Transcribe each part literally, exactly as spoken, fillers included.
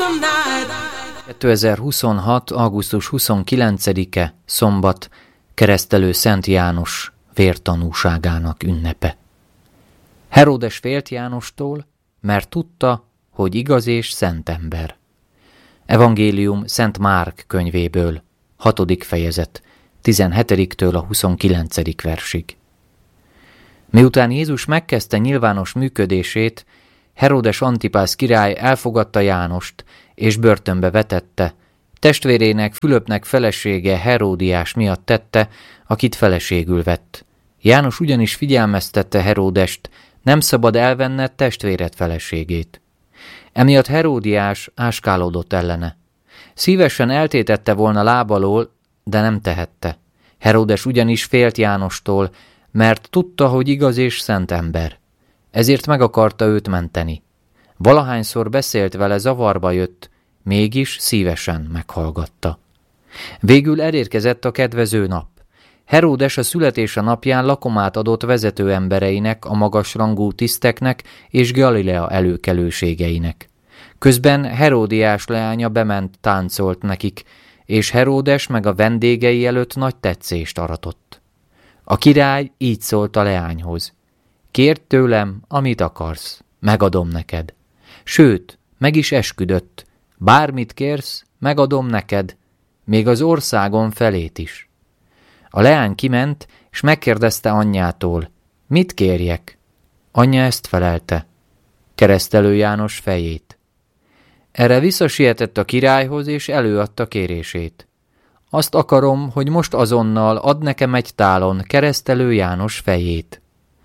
kétezer-huszonhat. augusztus huszonkilencedike, szombat, Keresztelő Szent János vértanúságának ünnepe. Heródes félt Jánostól, mert tudta, hogy igaz és szent ember. Evangélium Szent Márk könyvéből, hatodik fejezet, tizenhetediktől a huszonkilencedik versig. Miután Jézus megkezdte nyilvános működését, Heródes Antipász király elfogadta Jánost, és börtönbe vetette. Testvérének Fülöpnek felesége Heródiás miatt tette, akit feleségül vett. János ugyanis figyelmeztette Heródest, nem szabad elvenned testvéred feleségét. Emiatt Heródiás áskálódott ellene. Szívesen eltétette volna lábalól, de nem tehette. Heródes ugyanis félt Jánostól, mert tudta, hogy igaz és szent ember. Ezért meg akarta őt menteni. Valahányszor beszélt vele, zavarba jött, mégis szívesen meghallgatta. Végül elérkezett a kedvező nap. Heródes a születése napján lakomát adott vezető embereinek, a magasrangú tiszteknek és Galilea előkelőségeinek. Közben Heródiás leánya bement, táncolt nekik, és Heródes meg a vendégei előtt nagy tetszést aratott. A király így szólt a leányhoz: Kérd tőlem, amit akarsz, megadom neked. Sőt, meg is esküdött, bármit kérsz, megadom neked, még az országon felét is. A leány kiment, és megkérdezte anyjától: Mit kérjek? Anyja ezt felelte: Keresztelő János fejét. Erre visszasietett a királyhoz, és előadta kérését. Azt akarom, hogy most azonnal add nekem egy tálon Keresztelő János fejét.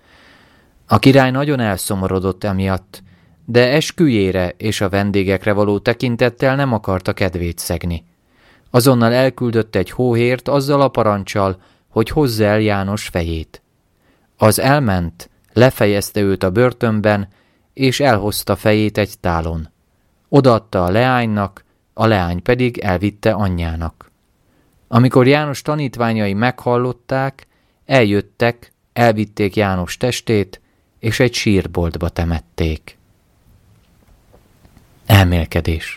A király nagyon elszomorodott emiatt, de esküjére és a vendégekre való tekintettel nem akarta kedvét szegni. Azonnal elküldött egy hóhért azzal a paranccsal, hogy hozza el János fejét. Az elment, lefejezte őt a börtönben, és elhozta fejét egy tálon. Odaadta a leánynak, a leány pedig elvitte anyjának. Amikor János tanítványai meghallották, eljöttek, elvitték János testét, és egy sírboltba temették. Elmélkedés.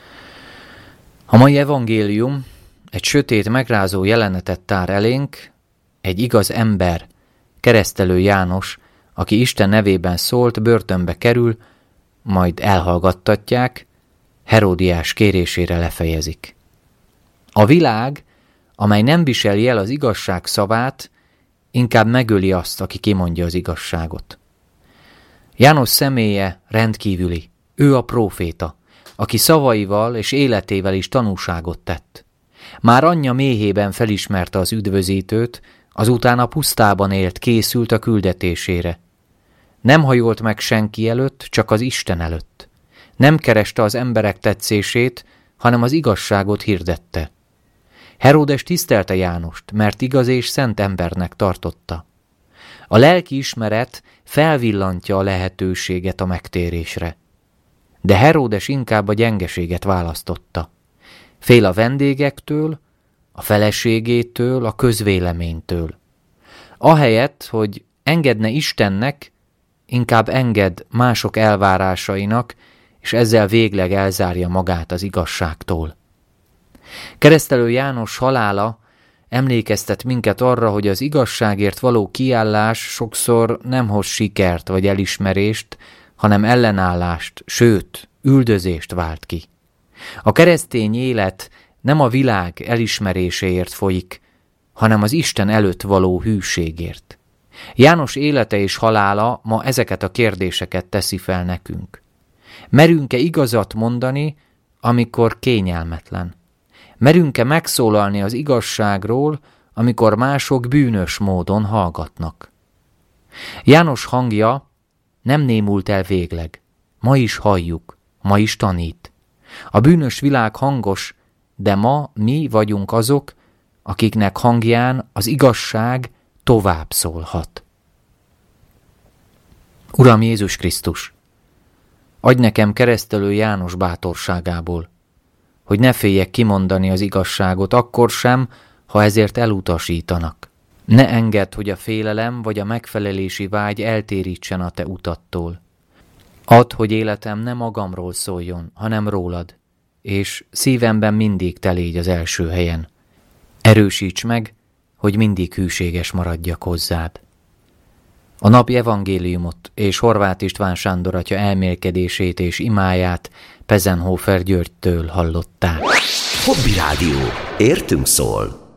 A mai evangélium egy sötét, megrázó jelenetet tár elénk, egy igaz ember, Keresztelő János, aki Isten nevében szólt, börtönbe kerül, majd elhallgattatják, Heródiás kérésére lefejezik. A világ, amely nem viseli el az igazság szavát, inkább megöli azt, aki kimondja az igazságot. János személye rendkívüli, ő a próféta, aki szavaival és életével is tanúságot tett. Már anyja méhében felismerte az üdvözítőt, azután a pusztában élt, készült a küldetésére. Nem hajolt meg senki előtt, csak az Isten előtt. Nem kereste az emberek tetszését, hanem az igazságot hirdette. Heródes tisztelte Jánost, mert igaz és szent embernek tartotta. A lelki ismeret felvillantja a lehetőséget a megtérésre. De Heródes inkább a gyengeséget választotta. Fél a vendégektől, a feleségétől, a közvéleménytől. Ahelyett, hogy engedne Istennek, inkább enged mások elvárásainak, és ezzel végleg elzárja magát az igazságtól. Keresztelő János halála emlékeztet minket arra, hogy az igazságért való kiállás sokszor nem hoz sikert vagy elismerést, hanem ellenállást, sőt, üldözést vált ki. A keresztény élet nem a világ elismeréséért folyik, hanem az Isten előtt való hűségért. János élete és halála ma ezeket a kérdéseket teszi fel nekünk. Merünk-e igazat mondani, amikor kényelmetlen? Merünk-e megszólalni az igazságról, amikor mások bűnös módon hallgatnak? János hangja nem némult el végleg. Ma is halljuk, ma is tanít. A bűnös világ hangos, de ma mi vagyunk azok, akiknek hangján az igazság tovább szólhat. Uram Jézus Krisztus, adj nekem Keresztelő János bátorságából, hogy ne féljek kimondani az igazságot, akkor sem, ha ezért elutasítanak. Ne engedd, hogy a félelem vagy a megfelelési vágy eltérítsen a te utattól. Add, hogy életem ne magamról szóljon, hanem rólad, és szívemben mindig te légy az első helyen. Erősíts meg, hogy mindig hűséges maradjak hozzád. A napi evangéliumot és Horváth István Sándor atya elmélkedését és imáját Pezenhofer Györgytől hallották. Hobby Rádió. Értünk szól.